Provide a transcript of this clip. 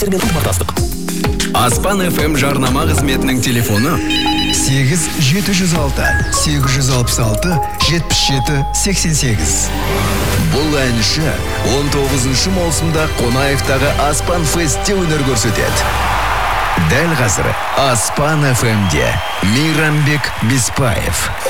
термин ынтымақтастық. Аспан FM жарнама қызметінің телефоны 8-766-77-88. Бұл әнші 19 маусымда Қонаевтағы Аспан Фестте өнер көрсетеді. Дәл қазір Аспан FM-де Мейрамбек Беспаев.